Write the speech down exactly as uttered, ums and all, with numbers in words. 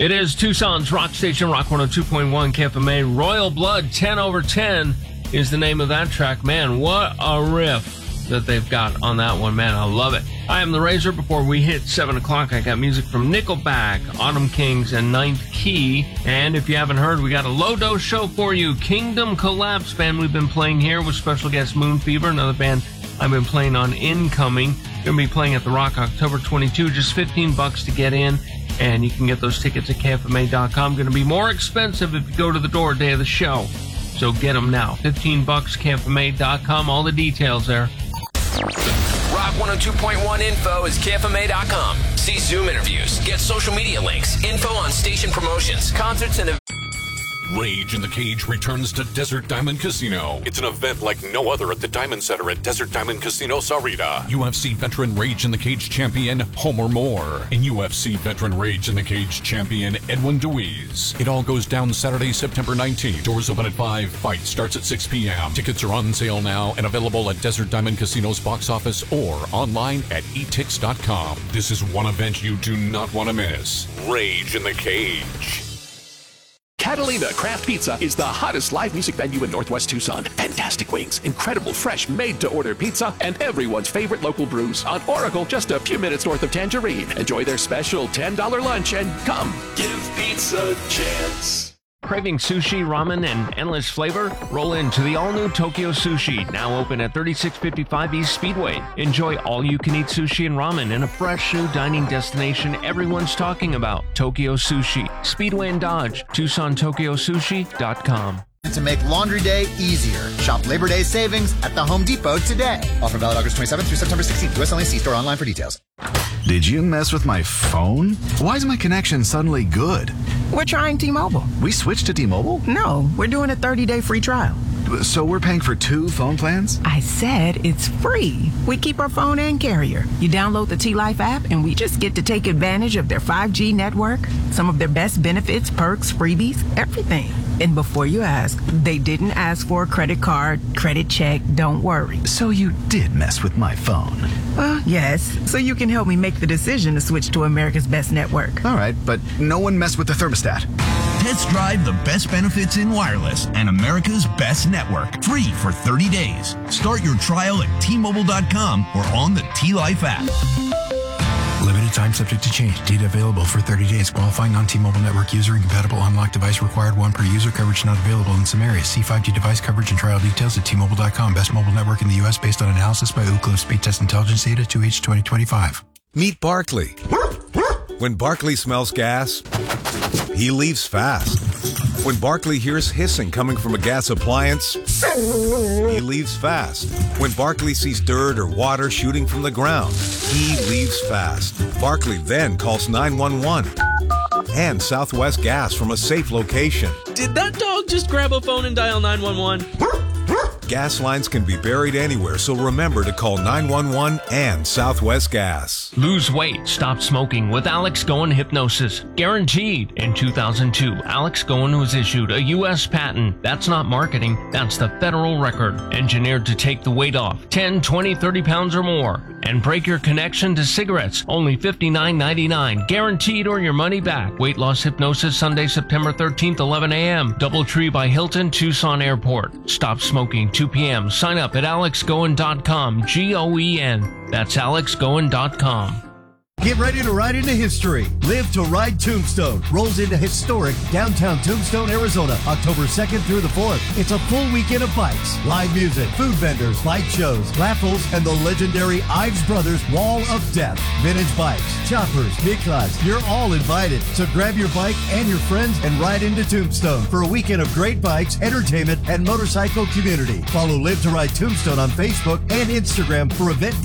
It is Tucson's rock station, Rock one oh two point one K F M A. Royal Blood, ten over ten is the name of that track. Man, what a riff that they've got on that one, man. I love it. I am the Razor. Before we hit seven o'clock, I got music from Nickelback, Autumn Kings, and Ninth Key. And if you haven't heard, we got a low-dose show for you. Kingdom Collapse band we've been playing here with special guest Moon Fever, another band I've been playing on Incoming. Going to be playing at The Rock October twenty-second, just fifteen bucks to get in. And you can get those tickets at K F M A dot com. Going to be more expensive if you go to the door day of the show. So get them now. fifteen bucks, K F M A dot com. All the details there. Rock one oh two point one info is K F M A dot com. See Zoom interviews, get social media links, info on station promotions, concerts, and events. Rage in the Cage returns to Desert Diamond Casino. It's an event like no other at the Diamond Center at Desert Diamond Casino, Sarita. U F C veteran Rage in the Cage champion Homer Moore and U F C veteran Rage in the Cage champion Edwin Deweese. It all goes down Saturday, September nineteenth. Doors open at five. Fight starts at six p.m. Tickets are on sale now and available at Desert Diamond Casino's box office or online at e tix dot com. This is one event you do not want to miss. Rage in the Cage. Catalina Craft Pizza is the hottest live music venue in Northwest Tucson. Fantastic wings, incredible fresh made-to-order pizza, and everyone's favorite local brews. On Oracle, just a few minutes north of Tangerine. Enjoy their special ten dollars lunch and come give pizza a chance. Craving sushi, ramen, and endless flavor? Roll into the all-new Tokyo Sushi, now open at thirty-six fifty-five East Speedway. Enjoy all-you-can-eat sushi and ramen in a fresh new dining destination everyone's talking about. Tokyo Sushi, Speedway and Dodge, Tucson Tokyo Sushi dot com. To make laundry day easier. Shop Labor Day savings at the Home Depot today. Offer valid August twenty-seventh through September sixteenth. U S only. See store online for details. Did you mess with my phone? Why is my connection suddenly good? We're trying T-Mobile. We switched to T-Mobile? No, we're doing a thirty-day free trial. So we're paying for two phone plans? I said it's free. We keep our phone and carrier. You download the T-Life app and we just get to take advantage of their five G network, some of their best benefits, perks, freebies, everything. And before you ask, they didn't ask for a credit card, credit check, don't worry. So you did mess with my phone? Well, yes, so you can help me make the decision to switch to America's best network. All right, but no one messed with the thermostat. Test drive the best benefits in wireless and America's best network. Free for thirty days. Start your trial at T Mobile dot com or on the T-Life app. Limited time subject to change. Data available for thirty days. Qualifying non-T-Mobile network user. Incompatible unlocked device required. One per user. Coverage not available in some areas. See five G device coverage and trial details at T Mobile dot com. Best mobile network in the U S based on analysis by Ookla Speed Test Intelligence data two H twenty twenty-five. Meet Barkley. When Barkley smells gas, he leaves fast. When Barkley hears hissing coming from a gas appliance, he leaves fast. When Barkley sees dirt or water shooting from the ground, he leaves fast. Barkley then calls nine one one and Southwest Gas from a safe location. Did that dog just grab a phone and dial nine one one? Gas lines can be buried anywhere, so remember to call nine one one and Southwest Gas. Lose weight, stop smoking with Alex Goen Hypnosis. Guaranteed. In two thousand two, Alex Goen was issued a U S patent. That's not marketing, that's the federal record. Engineered to take the weight off ten, twenty, thirty pounds or more. And break your connection to cigarettes. Only fifty-nine ninety-nine. Guaranteed or your money back. Weight loss hypnosis Sunday, September thirteenth, eleven a.m. Doubletree by Hilton, Tucson Airport. Stop smoking, two p.m. Sign up at alex goen dot com. G O E N. That's alex goen dot com. Get ready to ride into history. Live to Ride Tombstone rolls into historic downtown Tombstone, Arizona, October second through the fourth. It's a full weekend of bikes, live music, food vendors, light shows, raffles, and the legendary Ives Brothers Wall of Death. Vintage bikes, choppers, Miklas, you're all invited. So grab your bike and your friends and ride into Tombstone for a weekend of great bikes, entertainment, and motorcycle community. Follow Live to Ride Tombstone on Facebook and Instagram for event